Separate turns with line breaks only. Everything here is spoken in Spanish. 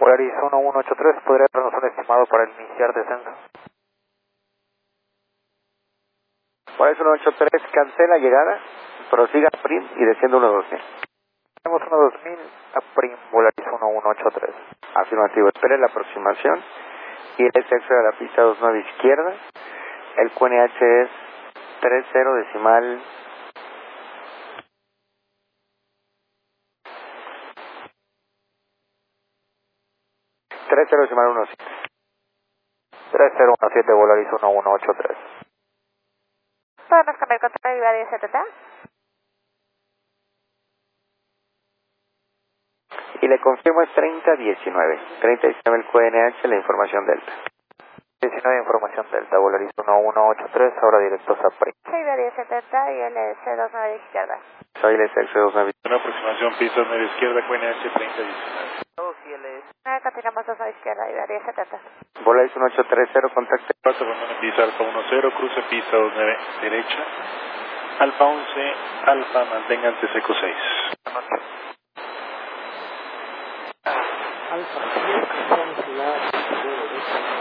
Polaris 1183, ¿podría darnos un estimado para iniciar descenso?
Polaris 183, cancela llegada, prosiga a PRIM y desciende 120.
Tenemos 12000 a Prim, Polaris 1183.
Afirmativo, espere la aproximación y el sexo de la pista 29 izquierda. El QNH es 30 decimal 30,17.
3017, Polaris 1183.
¿Podemos cambiar contra la Viva 1070?
Y le confirmo es 3019. 3019 el QNH, la información Delta.
19 información Delta, Polaris 1183, ahora directos a Prim.
Viva 1070 y LS29 izquierda.
Soy el sexo 29.
Una aproximación pista 9 izquierda, QNH 3019.
Continuamos 29 izquierda, Viva 1070.
Polaris 1830, contacte.
Paso con pista Alfa 10, cruce pista 29 derecha. Alfa 11, Alfa, manténganse seco 6.
Alfa,